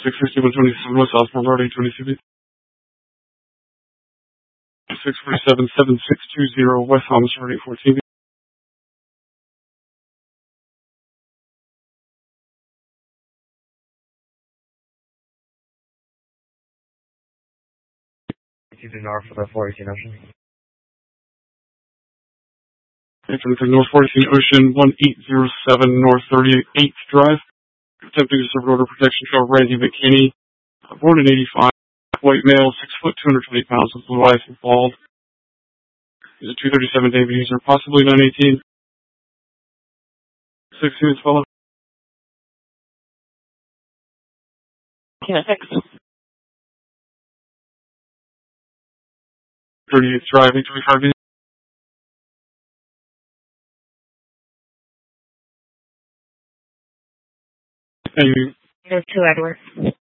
660-127 West Osborne Road, 820 647-7620 West Thomas Road, 814. North for the 418 Ocean. 823 North 418 Ocean, 1807 North 38th Drive. Attempting to serve order protection for Randy McKinney, born in 85, white male, 6 foot, 220 pounds, with blue eyes and bald. He's a 237 David user, possibly 918. 6 units follow. Yeah, 6. 38th Drive, 825. Thank you. There's 2 Edwards.